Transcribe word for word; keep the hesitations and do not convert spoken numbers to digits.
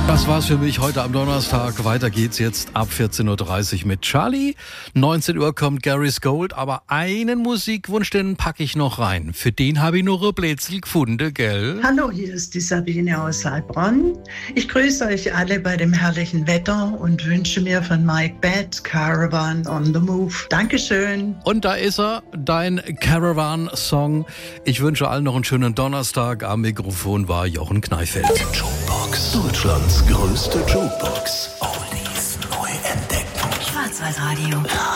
Das war's für mich heute am Donnerstag. Weiter geht's jetzt ab vierzehn Uhr dreißig mit Charlie. neunzehn Uhr kommt Gary's Gold, aber einen Musikwunsch, den packe ich noch rein. Für den habe ich noch ein Blätzl gefunden, gell? Hallo, hier ist die Sabine aus Heilbronn. Ich grüße euch alle bei dem herrlichen Wetter und wünsche mir von Mike Batt Caravan on the Move. Dankeschön. Und da ist er, dein Caravan-Song. Ich wünsche allen noch einen schönen Donnerstag. Am Mikrofon war Jochen Kneifeld. Jukebox, Deutschlands größte Jukebox. Oldies neu entdeckt. Schwarzwaldradio.